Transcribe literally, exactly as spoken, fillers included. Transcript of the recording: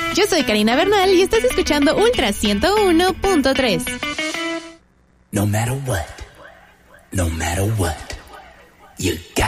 Yo soy Karina Bernal y estás escuchando Ultra ciento uno punto tres. No matter what, no matter what, you got